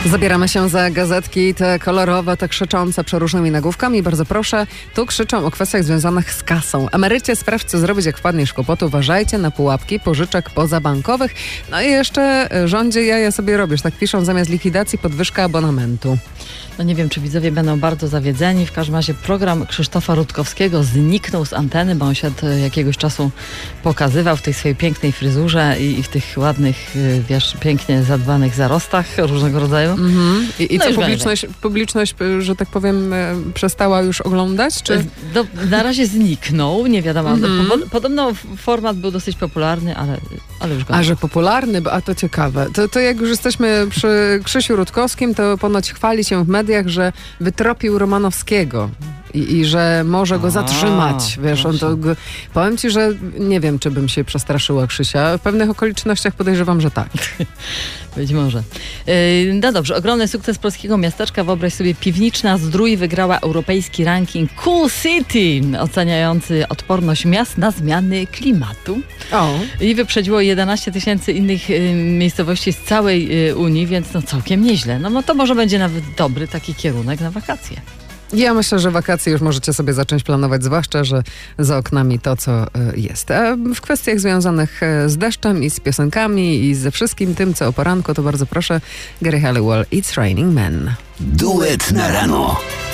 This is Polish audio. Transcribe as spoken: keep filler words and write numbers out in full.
Zabieramy się za gazetki, te kolorowe, te krzyczące przeróżnymi nagłówkami. Bardzo proszę, tu krzyczą o kwestiach związanych z kasą. Emerycie, sprawdź, co zrobić, jak wpadniesz w kłopoty. Uważajcie na pułapki pożyczek pozabankowych. No i jeszcze rządzie jaja sobie robisz. Tak piszą, zamiast likwidacji podwyżka abonamentu. No nie wiem, czy widzowie będą bardzo zawiedzeni. W każdym razie program Krzysztofa Rutkowskiego zniknął z anteny, bo on się od jakiegoś czasu pokazywał w tej swojej pięknej fryzurze i, i w tych ładnych, wiesz, pięknie zadbanych zarostach różnego rodzaju. Mm-hmm. I, i no co, publiczność, publiczność, że tak powiem, przestała już oglądać? Czy? Do, na razie zniknął, nie wiadomo. Mm-hmm. Podobno format był dosyć popularny, ale, ale już go nie. A że popularny? A to ciekawe. To, to jak już jesteśmy przy Krzysiu Rutkowskim, to ponoć chwali się w mediach, że wytropił Romanowskiego. I, I że może go zatrzymać. Wiesz, on to, powiem ci, że nie wiem, czy bym się przestraszyła Krzysia. W pewnych okolicznościach podejrzewam, że tak. Być może. Yy, no dobrze, ogromny sukces polskiego miasteczka. Wyobraź sobie, Piwniczna Zdrój wygrała europejski ranking Cool City, oceniający odporność miast na zmiany klimatu. O. I wyprzedziło jedenaście tysięcy innych y, miejscowości z całej y, Unii, więc no całkiem nieźle. No, no to może będzie nawet dobry taki kierunek na wakacje. Ja myślę, że wakacje już możecie sobie zacząć planować, zwłaszcza, że za oknami to, co jest. A w kwestiach związanych z deszczem i z piosenkami i ze wszystkim tym, co o poranku, to bardzo proszę, Gary Halliwell, It's Raining Men. Duet na rano.